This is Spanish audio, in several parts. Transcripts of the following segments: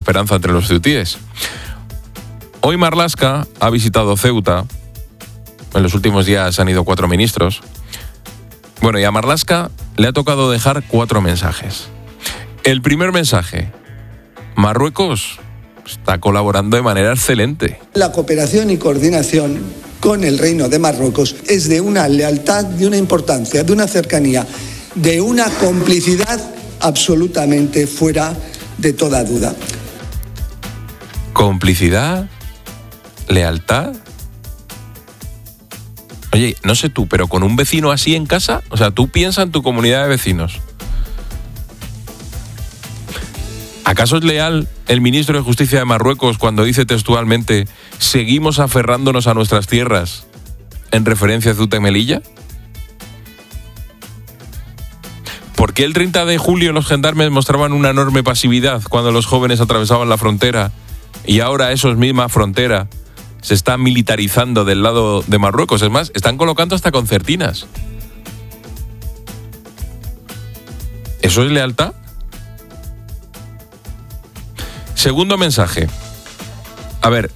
esperanza entre los ceutíes. Hoy Marlaska ha visitado Ceuta. En los últimos días han ido 4 ministros. Bueno, y a Marlaska le ha tocado dejar 4 mensajes. El primer mensaje: Marruecos está colaborando de manera excelente. La cooperación y coordinación con el Reino de Marruecos es de una lealtad, de una importancia, de una cercanía, de una complicidad absolutamente fuera de toda duda. ¿Complicidad? ¿Lealtad? Oye, no sé tú, pero con un vecino así en casa, o sea, tú piensas en tu comunidad de vecinos. ¿Acaso es leal el ministro de Justicia de Marruecos cuando dice textualmente seguimos aferrándonos a nuestras tierras en referencia a Ceuta y Melilla? ¿Por qué el 30 de julio los gendarmes mostraban una enorme pasividad cuando los jóvenes atravesaban la frontera y ahora esos misma frontera se están militarizando del lado de Marruecos? Es más, están colocando hasta concertinas. ¿Eso es lealtad? Segundo mensaje. A ver,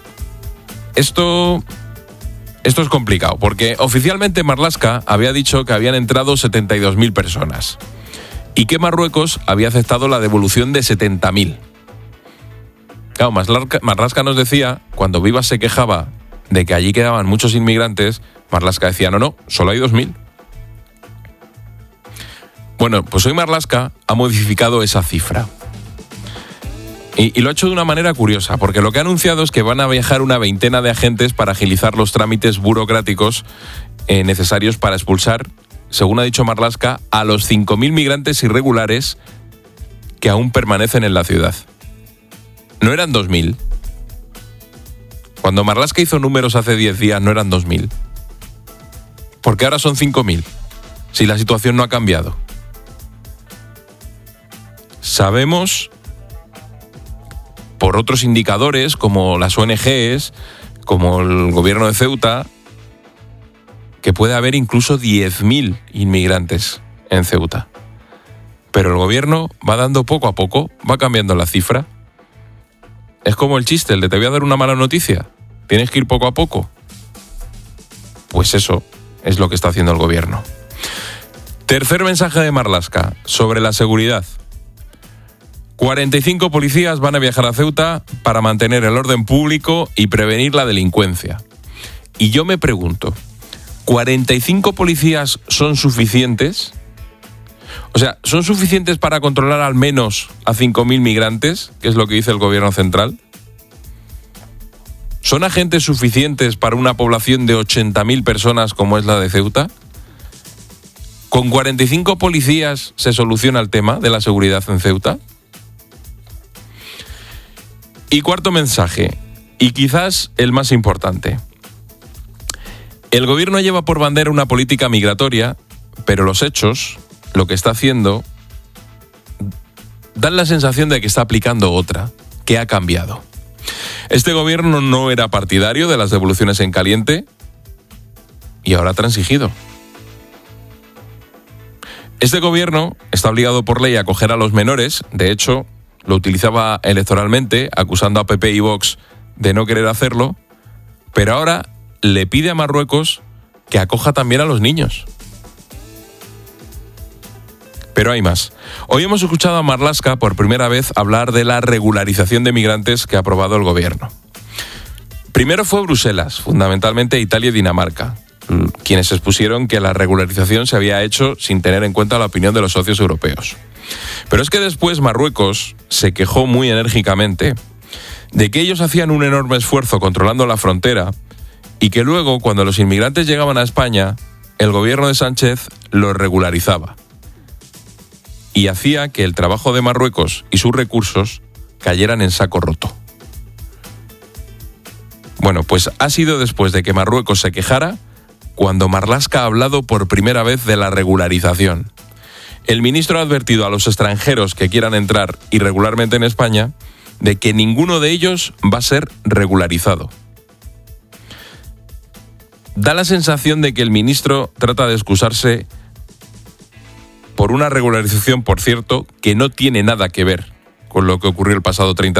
esto es complicado, porque oficialmente Marlaska había dicho que habían entrado 72.000 personas y que Marruecos había aceptado la devolución de 70.000. Claro, Marlaska nos decía, cuando Vivas se quejaba de que allí quedaban muchos inmigrantes, Marlaska decía, no, solo hay 2.000. Bueno, pues hoy Marlaska ha modificado esa cifra. Y lo ha hecho de una manera curiosa, porque lo que ha anunciado es que van a viajar una veintena de agentes para agilizar los trámites burocráticos necesarios para expulsar, según ha dicho Marlaska, a los 5.000 migrantes irregulares que aún permanecen en la ciudad. ¿No eran 2.000? Cuando Marlaska hizo números hace 10 días no eran 2.000. ¿Por qué ahora son 5.000? Si la situación no ha cambiado. Sabemos, por otros indicadores, como las ONGs, como el gobierno de Ceuta, que puede haber incluso 10.000 inmigrantes en Ceuta. Pero el gobierno va dando poco a poco, va cambiando la cifra. Es como el chiste, el de te voy a dar una mala noticia, tienes que ir poco a poco. Pues eso es lo que está haciendo el gobierno. Tercer mensaje de Marlaska, sobre la seguridad. 45 policías van a viajar a Ceuta para mantener el orden público y prevenir la delincuencia. Y yo me pregunto, ¿45 policías son suficientes? O sea, ¿son suficientes para controlar al menos a 5.000 migrantes, que es lo que dice el gobierno central? ¿Son agentes suficientes para una población de 80.000 personas como es la de Ceuta? ¿Con 45 policías se soluciona el tema de la seguridad en Ceuta? Y cuarto mensaje, y quizás el más importante. El gobierno lleva por bandera una política migratoria, pero los hechos, lo que está haciendo, dan la sensación de que está aplicando otra, que ha cambiado. Este gobierno no era partidario de las devoluciones en caliente y ahora ha transigido. Este gobierno está obligado por ley a acoger a los menores, de hecho, lo utilizaba electoralmente, acusando a PP y Vox de no querer hacerlo, pero ahora le pide a Marruecos que acoja también a los niños. Pero hay más. Hoy hemos escuchado a Marlaska por primera vez hablar de la regularización de migrantes que ha aprobado el gobierno. Primero fue Bruselas, fundamentalmente Italia y Dinamarca, quienes expusieron que la regularización se había hecho sin tener en cuenta la opinión de los socios europeos. Pero es que después Marruecos se quejó muy enérgicamente de que ellos hacían un enorme esfuerzo controlando la frontera y que luego, cuando los inmigrantes llegaban a España, el gobierno de Sánchez los regularizaba y hacía que el trabajo de Marruecos y sus recursos cayeran en saco roto. Bueno, pues ha sido después de que Marruecos se quejara cuando Marlaska ha hablado por primera vez de la regularización. El ministro ha advertido a los extranjeros que quieran entrar irregularmente en España de que ninguno de ellos va a ser regularizado. Da la sensación de que el ministro trata de excusarse por una regularización, por cierto, que no tiene nada que ver con lo que ocurrió el pasado 30